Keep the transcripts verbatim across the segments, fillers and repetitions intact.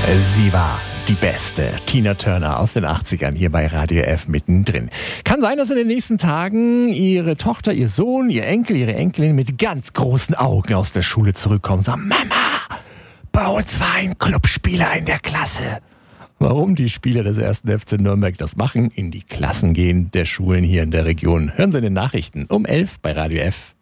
Sie war die beste Tina Turner aus den achtzigern hier bei Radio F mittendrin. Kann sein, dass in den nächsten Tagen Ihre Tochter, Ihr Sohn, Ihr Enkel, Ihre Enkelin mit ganz großen Augen aus der Schule zurückkommen und sagen, Mama, bei uns war ein Clubspieler in der Klasse. Warum die Spieler des ersten F C Nürnberg das machen, in die Klassen gehen der Schulen hier in der Region. Hören Sie in den Nachrichten um elf bei Radio F.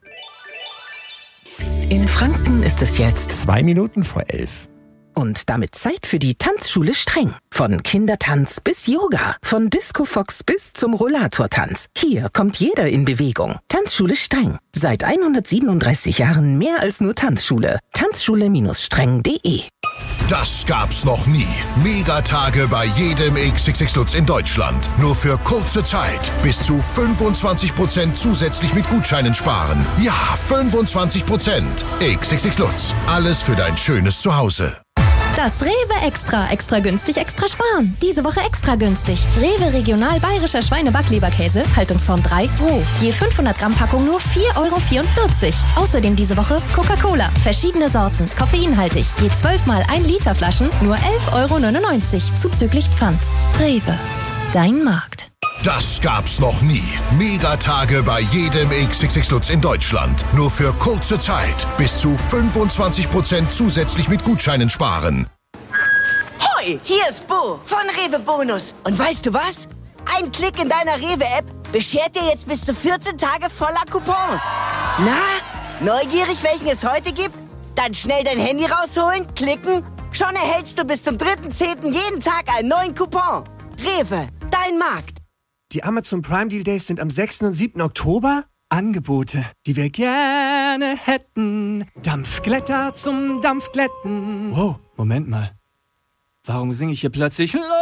In Franken ist es jetzt Zwei Minuten vor elf. Und damit Zeit für die Tanzschule Streng. Von Kindertanz bis Yoga, von Disco Fox bis zum Rollatortanz. Hier kommt jeder in Bewegung. Tanzschule Streng. Seit hundertsiebenunddreißig Jahren mehr als nur Tanzschule. Tanzschule Streng punkt de. Das gab's noch nie. Megatage bei jedem X X X Lutz in Deutschland. Nur für kurze Zeit. Bis zu fünfundzwanzig Prozent zusätzlich mit Gutscheinen sparen. Ja, fünfundzwanzig Prozent. X X X Lutz. Alles für dein schönes Zuhause. Das Rewe Extra. Extra günstig, extra sparen. Diese Woche extra günstig. Rewe Regional Bayerischer Schweine-Backleberkäse, Haltungsform drei, roh. Je fünfhundert Gramm Packung nur vier Euro vierundvierzig. Außerdem diese Woche Coca-Cola. Verschiedene Sorten, koffeinhaltig. Je zwölf mal ein Liter Flaschen, nur elf Euro neunundneunzig. Zuzüglich Pfand. Rewe. Dein Markt. Das gab's noch nie. Megatage bei jedem X X X Lutz in Deutschland. Nur für kurze Zeit. Bis zu fünfundzwanzig Prozent zusätzlich mit Gutscheinen sparen. Hoi, hier ist Bo von Rewe Bonus. Und weißt du was? Ein Klick in deiner Rewe-App beschert dir jetzt bis zu vierzehn Tage voller Coupons. Na, neugierig, welchen es heute gibt? Dann schnell dein Handy rausholen, klicken. Schon erhältst du bis zum dritten zehnten jeden Tag einen neuen Coupon. Rewe, dein Markt. Die Amazon Prime Deal Days sind am sechsten und siebten Oktober. Angebote, die wir gerne hätten. Dampfglätter zum Dampfglätten. Wow, Moment mal. Warum singe ich hier plötzlich los?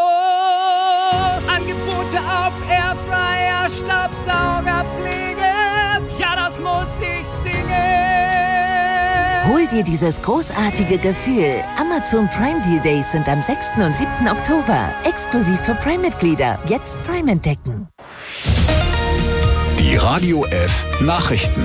Angebote auf Airfryer, Staubsauger, Pflege. Ja, das muss ich singen. Hol dir dieses großartige Gefühl. Amazon Prime Deal Days sind am sechsten und siebten Oktober. Exklusiv für Prime-Mitglieder. Jetzt Prime entdecken. Die Radio F Nachrichten.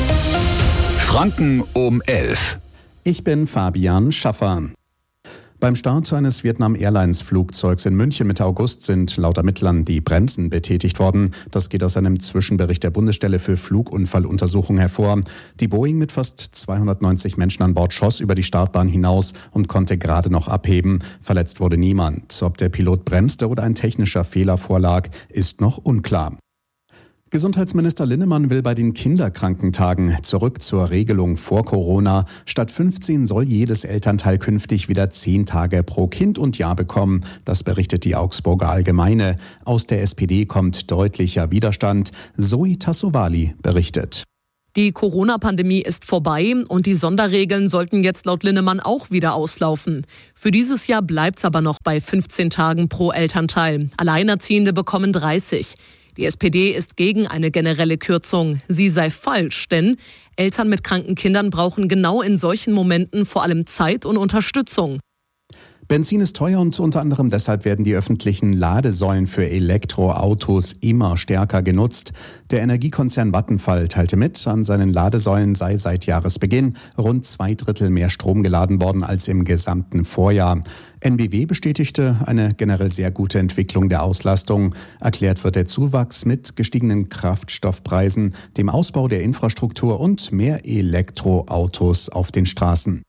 Franken um elf. Ich bin Fabian Schaffer. Beim Start eines Vietnam Airlines Flugzeugs in München Mitte August sind laut Ermittlern die Bremsen betätigt worden. Das geht aus einem Zwischenbericht der Bundesstelle für Flugunfalluntersuchung hervor. Die Boeing mit fast zweihundertneunzig Menschen an Bord schoss über die Startbahn hinaus und konnte gerade noch abheben. Verletzt wurde niemand. Ob der Pilot bremste oder ein technischer Fehler vorlag, ist noch unklar. Gesundheitsminister Linnemann will bei den Kinderkrankentagen zurück zur Regelung vor Corona. Statt fünfzehn soll jedes Elternteil künftig wieder zehn Tage pro Kind und Jahr bekommen. Das berichtet die Augsburger Allgemeine. Aus der S P D kommt deutlicher Widerstand. Zoe Tassovali berichtet. Die Corona-Pandemie ist vorbei und die Sonderregeln sollten jetzt laut Linnemann auch wieder auslaufen. Für dieses Jahr bleibt es aber noch bei fünfzehn Tagen pro Elternteil. Alleinerziehende bekommen dreißig. Die S P D ist gegen eine generelle Kürzung. Sie sei falsch, denn Eltern mit kranken Kindern brauchen genau in solchen Momenten vor allem Zeit und Unterstützung. Benzin ist teuer und unter anderem deshalb werden die öffentlichen Ladesäulen für Elektroautos immer stärker genutzt. Der Energiekonzern Vattenfall teilte mit, an seinen Ladesäulen sei seit Jahresbeginn rund zwei Drittel mehr Strom geladen worden als im gesamten Vorjahr. N B W bestätigte eine generell sehr gute Entwicklung der Auslastung. Erklärt wird der Zuwachs mit gestiegenen Kraftstoffpreisen, dem Ausbau der Infrastruktur und mehr Elektroautos auf den Straßen.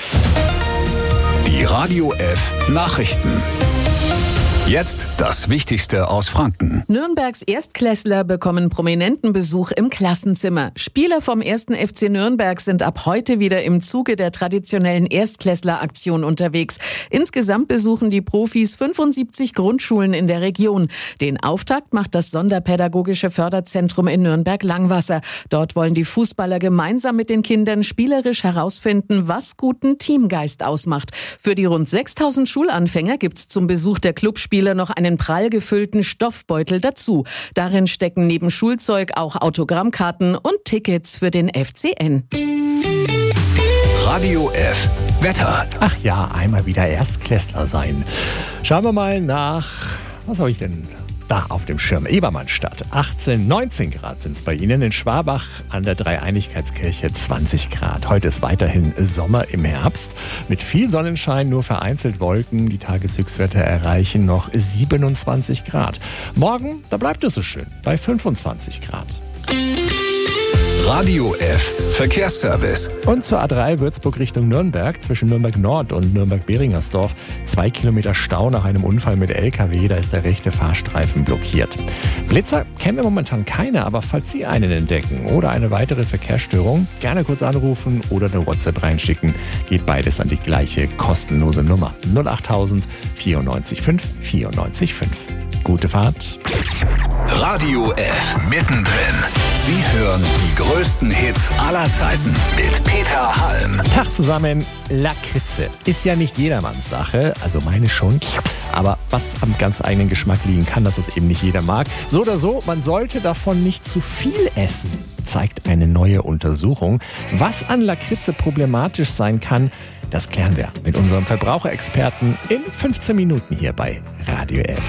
Die Radio F Nachrichten. Jetzt das Wichtigste aus Franken. Nürnbergs Erstklässler bekommen prominenten Besuch im Klassenzimmer. Spieler vom ersten F C Nürnberg sind ab heute wieder im Zuge der traditionellen Erstklässler-Aktion unterwegs. Insgesamt besuchen die Profis fünfundsiebzig Grundschulen in der Region. Den Auftakt macht das Sonderpädagogische Förderzentrum in Nürnberg-Langwasser. Dort wollen die Fußballer gemeinsam mit den Kindern spielerisch herausfinden, was guten Teamgeist ausmacht. Für die rund sechstausend Schulanfänger gibt's zum Besuch der Clubspieler noch einen prall gefüllten Stoffbeutel dazu. Darin stecken neben Schulzeug auch Autogrammkarten und Tickets für den F C N. Radio F Wetter. Ach ja, einmal wieder Erstklässler sein. Schauen wir mal nach, was habe ich denn? da auf dem Schirm Ebermannstadt. achtzehn, neunzehn Grad sind es bei Ihnen. In Schwabach an der Dreieinigkeitskirche zwanzig Grad. Heute ist weiterhin Sommer im Herbst. Mit viel Sonnenschein, nur vereinzelt Wolken. Die Tageshöchstwerte erreichen noch siebenundzwanzig Grad. Morgen, da bleibt es so schön, bei fünfundzwanzig Grad. Radio F Verkehrsservice. Und zur A drei Würzburg Richtung Nürnberg, zwischen Nürnberg Nord und Nürnberg-Beringersdorf. Zwei Kilometer Stau nach einem Unfall mit L K W, da ist der rechte Fahrstreifen blockiert. Blitzer kennen wir momentan keine, aber falls Sie einen entdecken oder eine weitere Verkehrsstörung, gerne kurz anrufen oder eine WhatsApp reinschicken. Geht beides an die gleiche kostenlose Nummer. null achttausend vierundneunzig fünf vierundneunzig fünf. Gute Fahrt. Radio F mittendrin. Sie hören die größten Hits aller Zeiten mit Peter Halm. Tag zusammen. Lakritze ist ja nicht jedermanns Sache, also meine schon. Aber was am ganz eigenen Geschmack liegen kann, dass es eben nicht jeder mag. So oder so, man sollte davon nicht zu viel essen, zeigt eine neue Untersuchung. Was an Lakritze problematisch sein kann, das klären wir mit unserem Verbraucherexperten in fünfzehn Minuten hier bei Radio F.